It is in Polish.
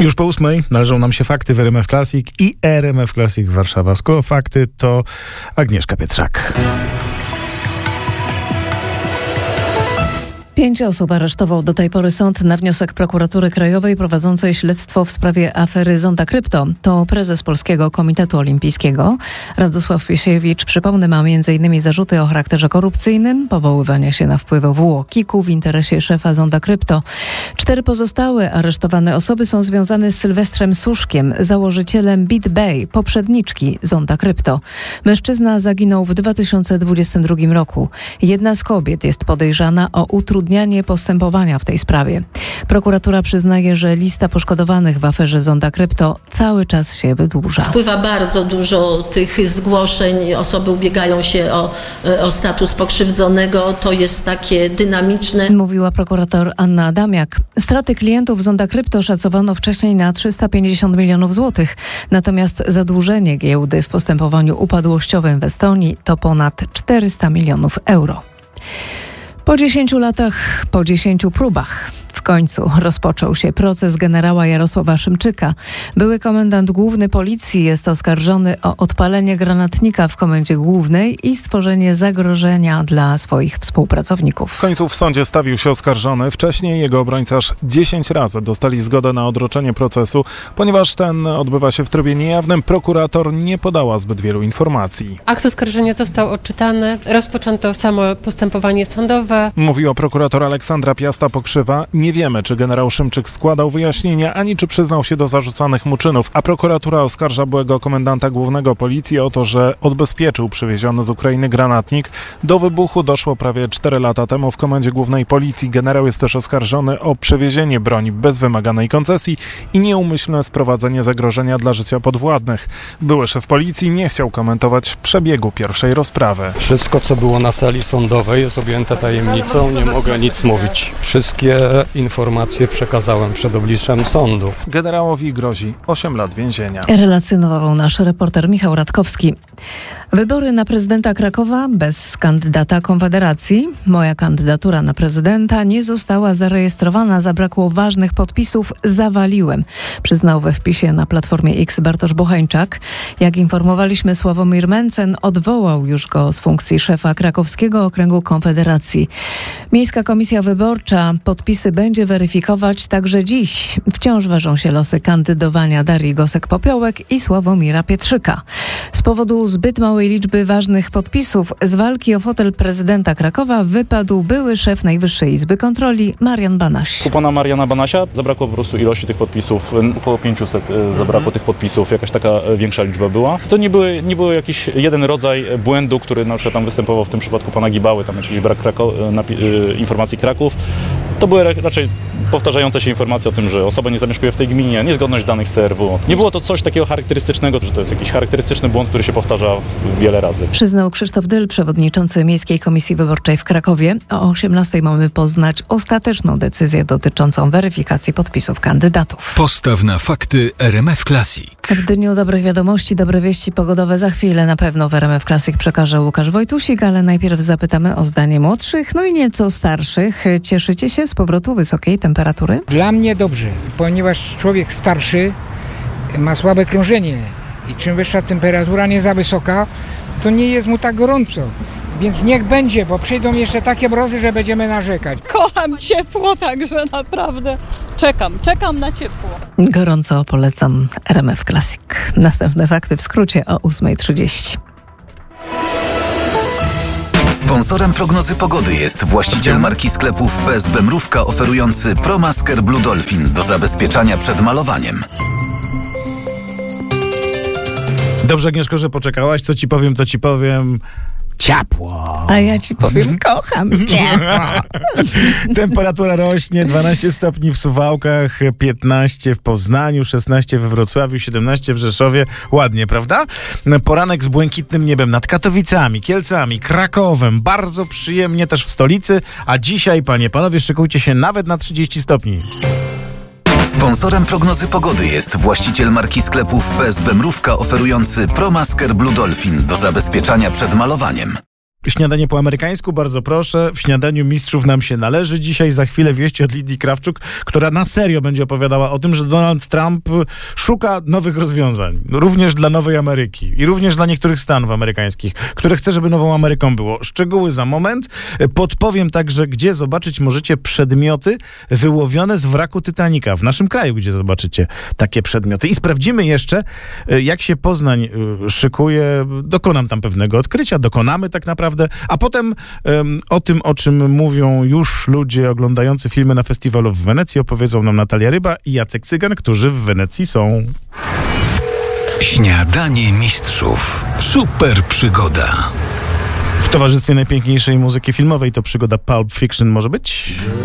Już po 8:00 należą nam się fakty w RMF Classic i RMF Classic Warszawa. Skoro fakty, to Agnieszka Pietrzak. 5 osób aresztował do tej pory sąd na wniosek Prokuratury Krajowej prowadzącej śledztwo w sprawie afery Zonda Krypto. To prezes Polskiego Komitetu Olimpijskiego. Radosław Piesiewicz, przypomnę, ma m.in. zarzuty o charakterze korupcyjnym, powoływania się na wpływy w UOKiK-u w interesie szefa Zonda Krypto. 4 pozostałe aresztowane osoby są związane z Sylwestrem Suszkiem, założycielem BitBay, poprzedniczki Zonda Krypto. Mężczyzna zaginął w 2022 roku. Jedna z kobiet jest podejrzana o utrudnianie postępowania w tej sprawie. Prokuratura przyznaje, że lista poszkodowanych w aferze Zonda Krypto cały czas się wydłuża. Wpływa bardzo dużo tych zgłoszeń, osoby ubiegają się o status pokrzywdzonego, to jest takie dynamiczne. Mówiła prokurator Anna Adamiak. Straty klientów Zonda Krypto szacowano wcześniej na 350 milionów złotych, natomiast zadłużenie giełdy w postępowaniu upadłościowym w Estonii to ponad 400 milionów euro. Po 10 latach, po 10 próbach w końcu rozpoczął się proces generała Jarosława Szymczyka. Były komendant główny policji jest oskarżony o odpalenie granatnika w komendzie głównej i stworzenie zagrożenia dla swoich współpracowników. W końcu w sądzie stawił się oskarżony. Wcześniej jego obrońca aż 10 razy dostali zgodę na odroczenie procesu. Ponieważ ten odbywa się w trybie niejawnym, prokurator nie podała zbyt wielu informacji. Akt oskarżenia został odczytany. Rozpoczęto samo postępowanie sądowe. Mówiła prokurator Aleksandra Piasta-Pokrzywa. Nie wiemy, czy generał Szymczyk składał wyjaśnienia, ani czy przyznał się do zarzucanych mu czynów, a prokuratura oskarża byłego komendanta głównego policji o to, że odbezpieczył przywieziony z Ukrainy granatnik. Do wybuchu doszło prawie 4 lata temu w komendzie głównej policji. Generał jest też oskarżony o przewiezienie broni bez wymaganej koncesji i nieumyślne sprowadzenie zagrożenia dla życia podwładnych. Były szef policji nie chciał komentować przebiegu pierwszej rozprawy. Wszystko, co było na sali sądowej, jest objęte tajemnicą, nie mogę nic mówić. Wszystkie informacje przekazałem przed obliczem sądu. Generałowi grozi 8 lat więzienia. Relacjonował nasz reporter Michał Radkowski. Wybory na prezydenta Krakowa bez kandydata Konfederacji. Moja kandydatura na prezydenta nie została zarejestrowana, zabrakło ważnych podpisów, zawaliłem, przyznał we wpisie na Platformie X Bartosz Bocheńczak. Jak informowaliśmy, Sławomir Mencen odwołał już go z funkcji szefa krakowskiego okręgu Konfederacji. Miejska Komisja Wyborcza podpisy będzie weryfikować także dziś. Wciąż ważą się losy kandydowania Darii Gosek-Popiołek i Sławomira Pietrzyka. Z powodu zbyt małej liczby ważnych podpisów z walki o fotel prezydenta Krakowa wypadł były szef Najwyższej Izby Kontroli Marian Banaś. U pana Mariana Banasia zabrakło po prostu ilości tych podpisów, około 500 zabrakło tych podpisów, jakaś taka większa liczba była. To nie był jakiś jeden rodzaj błędu, który na przykład tam występował w tym przypadku pana Gibały, tam jakiś brak informacji Kraków. To były raczej powtarzające się informacje o tym, że osoba nie zamieszkuje w tej gminie, niezgodność danych z CRW. Nie było to coś takiego charakterystycznego, że to jest jakiś charakterystyczny błąd, który się powtarza wiele razy. Przyznał Krzysztof Dyl, przewodniczący Miejskiej Komisji Wyborczej w Krakowie. O 18:00 mamy poznać ostateczną decyzję dotyczącą weryfikacji podpisów kandydatów. Postaw na fakty RMF Classic. W dniu dobrych wiadomości, dobre wieści pogodowe za chwilę na pewno w RMF Classic przekaże Łukasz Wojtusik, ale najpierw zapytamy o zdanie młodszych, no i nieco starszych. Cieszycie się z powrotu wysokiej temperatury? Dla mnie dobrze, ponieważ człowiek starszy ma słabe krążenie i czym wyższa temperatura, nie za wysoka, to nie jest mu tak gorąco. Więc niech będzie, bo przyjdą jeszcze takie mrozy, że będziemy narzekać. Kocham ciepło, także naprawdę czekam na ciepło. Gorąco polecam RMF Classic. Następne fakty w skrócie o 8:30. Sponsorem prognozy pogody jest właściciel marki sklepów PSB Mrówka oferujący ProMasker Blue Dolphin do zabezpieczania przed malowaniem. Dobrze, Agnieszko, że poczekałaś. Co ci powiem. Ciepło. A ja ci powiem, kocham ciepło. Temperatura rośnie, 12 stopni w Suwałkach, 15 w Poznaniu, 16 we Wrocławiu, 17 w Rzeszowie. Ładnie, prawda? Poranek z błękitnym niebem nad Katowicami, Kielcami, Krakowem. Bardzo przyjemnie też w stolicy, a dzisiaj, panie, panowie, szykujcie się nawet na 30 stopni. Sponsorem prognozy pogody jest właściciel marki sklepów PSB Mrówka oferujący ProMasker Blue Dolphin do zabezpieczania przed malowaniem. Śniadanie po amerykańsku, bardzo proszę. W śniadaniu mistrzów nam się należy. Dzisiaj za chwilę wieści od Lidii Krawczuk, która na serio będzie opowiadała o tym, że Donald Trump szuka nowych rozwiązań. Również dla Nowej Ameryki i również dla niektórych stanów amerykańskich, które chce, żeby Nową Ameryką było. Szczegóły za moment. Podpowiem także, gdzie zobaczyć możecie przedmioty wyłowione z wraku Titanica. W naszym kraju, gdzie zobaczycie takie przedmioty. I sprawdzimy jeszcze, jak się Poznań szykuje. Dokonam tam pewnego odkrycia. Dokonamy tak naprawdę. A potem o tym, o czym mówią już ludzie oglądający filmy na festiwalu w Wenecji, opowiedzą nam Natalia Ryba i Jacek Cygan, którzy w Wenecji są. Śniadanie mistrzów. Super przygoda. W towarzystwie najpiękniejszej muzyki filmowej to przygoda Pulp Fiction może być?